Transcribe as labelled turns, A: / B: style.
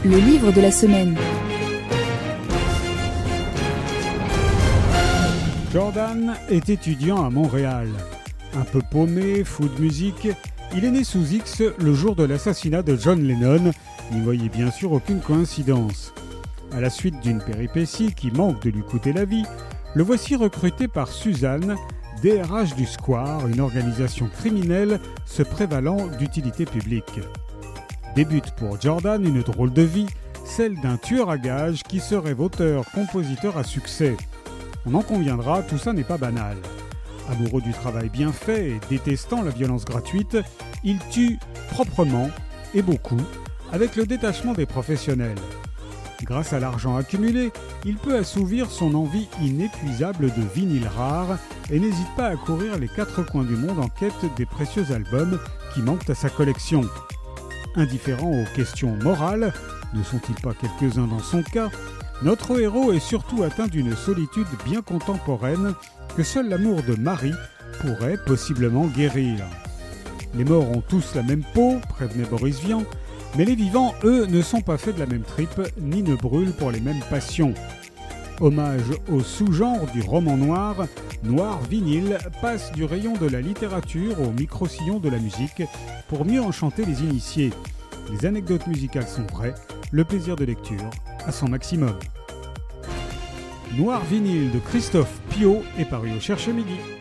A: Le livre de la semaine.
B: Jordan est étudiant à Montréal. Un peu paumé, fou de musique, il est né sous X le jour de l'assassinat de John Lennon. N'y voyez bien sûr aucune coïncidence. À la suite d'une péripétie qui manque de lui coûter la vie, le voici recruté par Suzanne, DRH du Square, une organisation criminelle se prévalant d'utilité publique. Débute pour Jordan une drôle de vie, celle d'un tueur à gages qui se rêve auteur-compositeur à succès. On en conviendra, tout ça n'est pas banal. Amoureux du travail bien fait et détestant la violence gratuite, il tue proprement et beaucoup, avec le détachement des professionnels. Grâce à l'argent accumulé, il peut assouvir son envie inépuisable de vinyles rares et n'hésite pas à courir les quatre coins du monde en quête des précieux albums qui manquent à sa collection. Indifférent aux questions morales, ne sont-ils pas quelques-uns dans son cas, notre héros est surtout atteint d'une solitude bien contemporaine que seul l'amour de Marie pourrait possiblement guérir. Les morts ont tous la même peau, prévenait Boris Vian, mais les vivants, eux, ne sont pas faits de la même tripe, ni ne brûlent pour les mêmes passions. Hommage au sous-genre du roman noir, Noir Vinyle passe du rayon de la littérature au micro-sillon de la musique pour mieux enchanter les initiés. Les anecdotes musicales sont vraies, le plaisir de lecture à son maximum. Noir Vinyle de Christophe Piot est paru au Cherche Midi.